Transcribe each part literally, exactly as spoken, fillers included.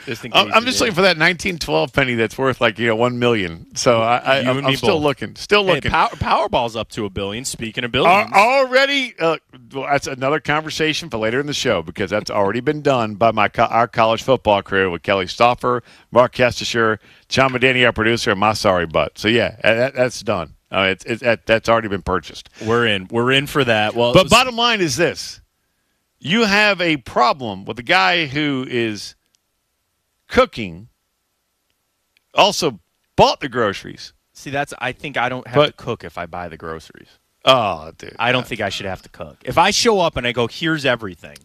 Just in I'm, case I'm you just did. looking for that nineteen twelve penny that's worth like you know one million. So I, I, You I'm, and I'm me still both. looking, still Hey, looking. Power, Powerball's up to a billion. Speaking of Are billions, already, uh, well, that's another conversation for later in the show because that's already been done by my co- our college football crew with Kelly Stauffer, Mark Kestisher, John Medani, our producer, and my sorry butt. So yeah, that, that's done. Uh, it's, it's that, that's already been purchased. we're in. We're in for that. Well, But bottom line is this: you have a problem with a guy who is cooking, also bought the groceries. see, that's. I think I don't have But- to cook if I buy the groceries. Oh, dude. I don't think I should have to cook. If I show up and I go, here's everything,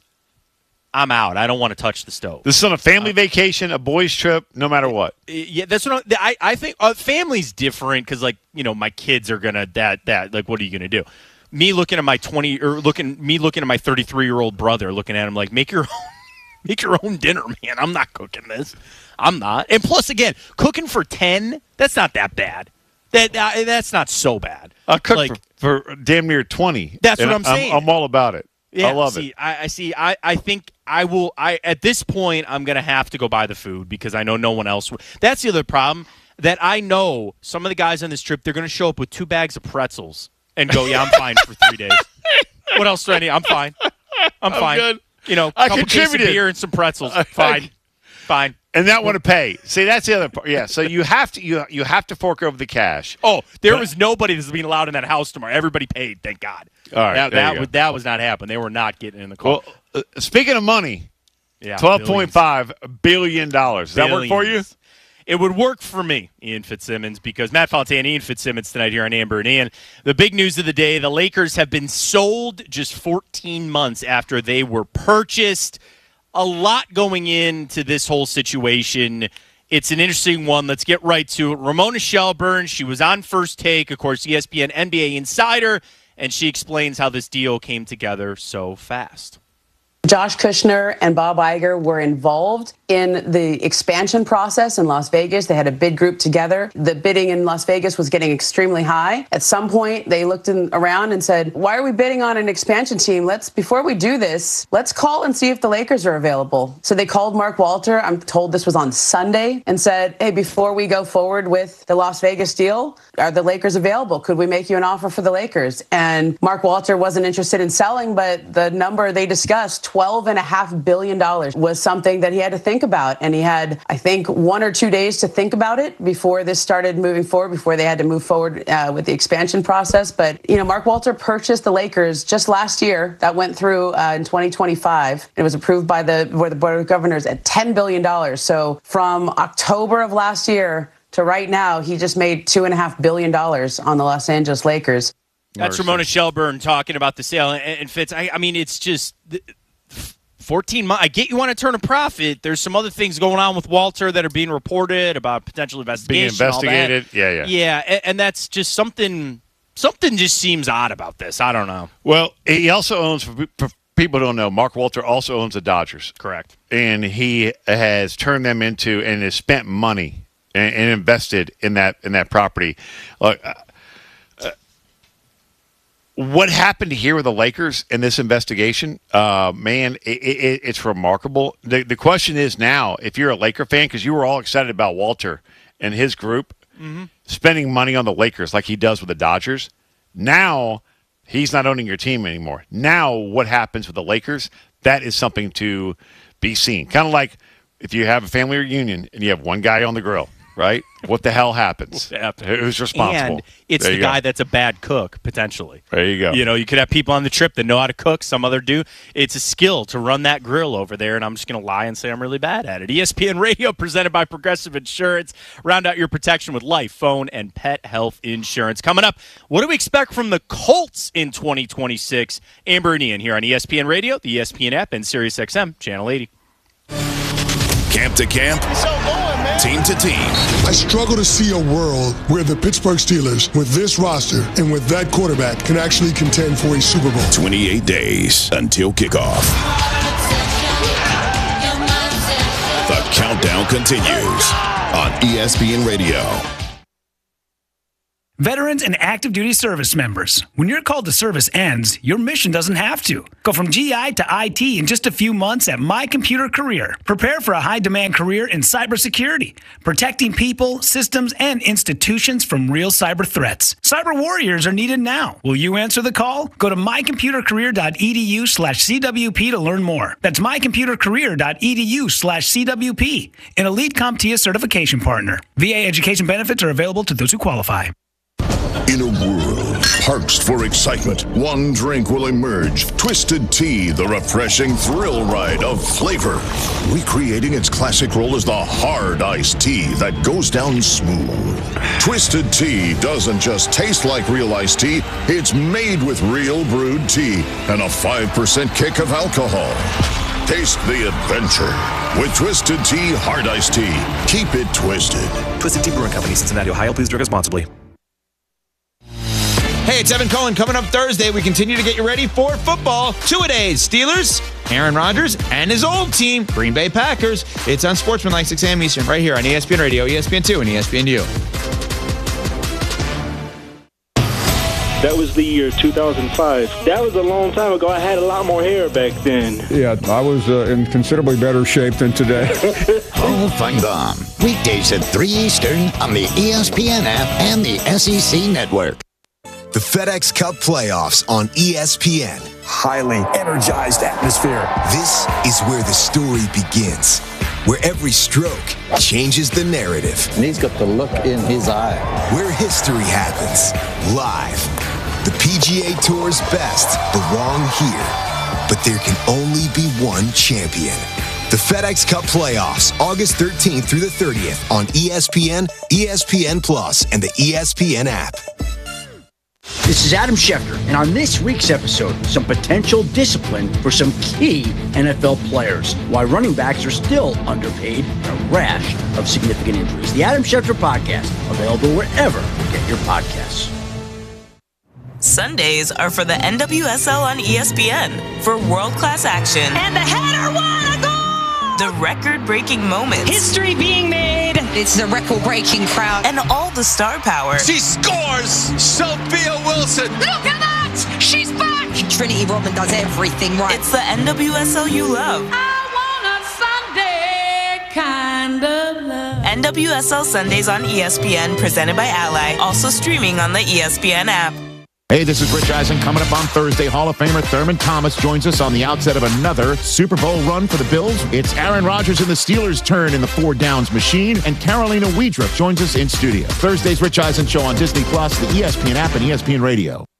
I'm out. I don't want to touch the stove. This is on a family vacation, a boys' trip, no matter what. Yeah, that's what I'm, I. I think uh, family's different because, like, you know, my kids are gonna that that like, what are you gonna do? Me looking at my twenty or looking me looking at my thirty-three year old brother, looking at him like, make your own, make your own dinner, man. I'm not cooking this. I'm not. And plus, again, cooking for ten, that's not that bad. That uh, that's not so bad. I cook like, for, for damn near twenty. That's and what I'm saying. I'm, all about it. Yeah, I love see, it. I, I see. I, I think I will. I at this point, I'm gonna have to go buy the food because I know no one else. Will. That's the other problem. That I know some of the guys on this trip, they're gonna show up with two bags of pretzels and go, "Yeah, I'm fine for three days." What else do I need? I'm fine. I'm, I'm fine. good. You know, a I couple cases of contributed. beer and some pretzels. I- Fine, fine. And not want to pay. See, that's the other part. Yeah, so you have to you you have to fork over the cash. Oh, there But- was nobody that's being allowed in that house tomorrow. Everybody paid, thank God. All right, that there that, you go. would, that was not happening. They were not getting in the car. Well, uh, speaking of money, yeah, twelve point five billion dollars. Does that work for you? Billions. It would work for me, Ian Fitzsimmons, because Matt Fontaine, Ian Fitzsimmons tonight here on Amber and Ian. The big news of the day, the Lakers have been sold just fourteen months after they were purchased. A lot going into this whole situation. It's an interesting one. Let's get right to it. Ramona Shelburne, she was on First Take, of course, E S P N N B A insider, and she explains how this deal came together so fast. Josh Kushner and Bob Iger were involved in the expansion process in Las Vegas. They had a bid group together. The bidding in Las Vegas was getting extremely high. At some point, they looked in, around and said, why are we bidding on an expansion team? Let's, before we do this, let's call and see if the Lakers are available. So they called Mark Walter. I'm told this was on Sunday, and said, hey, before we go forward with the Las Vegas deal, are the Lakers available? Could we make you an offer for the Lakers? And Mark Walter wasn't interested in selling, but the number they discussed, twelve and a half billion dollars, was something that he had to think about. And he had, I think, one or two days to think about it before this started moving forward, before they had to move forward uh, with the expansion process. But, you know, Mark Walter purchased the Lakers just last year. That went through uh, in twenty twenty-five. It was approved by the, by the Board of Governors at ten billion dollars. So from October of last year to right now, he just made two and a half billion dollars on the Los Angeles Lakers. That's Ramona Shelburne talking about the sale. And, and Fitz, I, I mean, it's just fourteen months. I get you want to turn a profit. There's some other things going on with Walter that are being reported about potential investigation. Being investigated. All that. Yeah, yeah. Yeah, and, and that's just something, something just seems odd about this. I don't know. Well, he also owns, for, for people who don't know, Mark Walter also owns the Dodgers. Correct. And he has turned them into and has spent money and, and invested in that in that property. Look, uh, uh, what happened here with the Lakers in this investigation, uh, man, it, it, it's remarkable. The, the question is now, if you're a Laker fan, because you were all excited about Walter and his group Mm-hmm. spending money on the Lakers like he does with the Dodgers, now he's not owning your team anymore. Now what happens with the Lakers, that is something to be seen. Kind of like if you have a family reunion and you have one guy on the grill, right? What the hell happens? Who's responsible? And it's There the you guy go. that's a bad cook, potentially. There you go. You know, you could have people on the trip that know how to cook. Some other do. It's a skill to run that grill over there, and I'm just going to lie and say I'm really bad at it. E S P N Radio, presented by Progressive Insurance. Round out your protection with life, phone, and pet health insurance. Coming up, what do we expect from the Colts in twenty twenty-six? Amber and Ian here on E S P N Radio, the E S P N app, and SiriusXM Channel eighty. Camp to camp, team to team. I struggle to see a world where the Pittsburgh Steelers, with this roster and with that quarterback, can actually contend for a Super Bowl. twenty-eight days until kickoff. The countdown continues on E S P N Radio. Veterans and active duty service members. When your call to service ends, your mission doesn't have to. Go from G I to I T in just a few months at My Computer Career. Prepare for a high-demand career in cybersecurity, protecting people, systems, and institutions from real cyber threats. Cyber warriors are needed now. Will you answer the call? Go to mycomputercareer.edu slash CWP to learn more. That's mycomputercareer.edu slash CWP, an Elite CompTIA certification partner. V A education benefits are available to those who qualify. In a world parched for excitement, one drink will emerge. Twisted Tea, the refreshing thrill ride of flavor. Recreating its classic role as the hard iced tea that goes down smooth. Twisted Tea doesn't just taste like real iced tea, it's made with real brewed tea and a five percent kick of alcohol. Taste the adventure with Twisted Tea Hard Iced Tea. Keep it twisted. Twisted Tea Brewing Company, Cincinnati, Ohio. Please drink responsibly. Hey, it's Evan Cohen. Coming up Thursday, we continue to get you ready for football. Two-a-days. Steelers, Aaron Rodgers, and his old team, Green Bay Packers. It's on Sportsmanlike, six a.m. Eastern, right here on E S P N Radio, E S P N two, and E S P N U. That was the year two thousand five. That was a long time ago. I had a lot more hair back then. Yeah, I was uh, in considerably better shape than today. Hall Fun Bomb. Weekdays at three Eastern on the E S P N app and the S E C Network. The FedEx Cup Playoffs on E S P N. Highly energized atmosphere. This is where the story begins, where every stroke changes the narrative. And he's got the look in his eye. Where history happens, live. The P G A Tour's best belong here, but there can only be one champion. The FedEx Cup Playoffs, August thirteenth through the thirtieth on E S P N, E S P N Plus, and the E S P N app. This is Adam Schefter, and on this week's episode, some potential discipline for some key N F L players, why running backs are still underpaid, and a rash of significant injuries. The Adam Schefter Podcast, available wherever you get your podcasts. Sundays are for the N W S L on E S P N for world-class action. And the header won a goal! The record-breaking moments. History being made. It's the record-breaking crowd. And all the star power. She scores! Sophia Wilson! Look at that! She's back! Trinity Rodman does everything right. It's the N W S L you love. I want a Sunday kind of love. N W S L Sundays on E S P N, presented by Ally. Also streaming on the E S P N app. Hey, this is Rich Eisen. Coming up on Thursday, Hall of Famer Thurman Thomas joins us on the outset of another Super Bowl run for the Bills. It's Aaron Rodgers and the Steelers' turn in the four downs machine, and Carolina Wiedra joins us in studio. Thursday's Rich Eisen Show on Disney Plus, the E S P N app, and E S P N Radio.